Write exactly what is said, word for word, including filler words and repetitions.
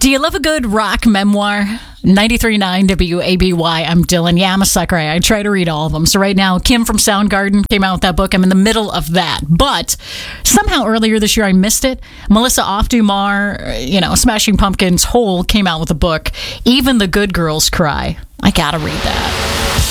Do you love a good rock memoir? ninety-three point nine W A B Y. I'm Dylan. Yeah, I'm a sucker. I try to read all of them. So right now, Kim from Soundgarden came out with that book. I'm in the middle of that. But somehow earlier this year, I missed it. Melissa Aufdumar, you know, Smashing Pumpkins' Hole came out with a book. Even the Good Girls Cry. I gotta read that.